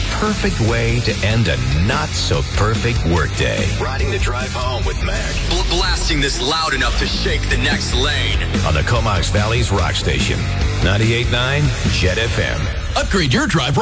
perfect way to end a not-so-perfect workday. Riding the drive home with Mac. Blasting this loud enough to shake the next lane. On the Comox Valley's rock station, 98.9 Jet FM. Upgrade your drive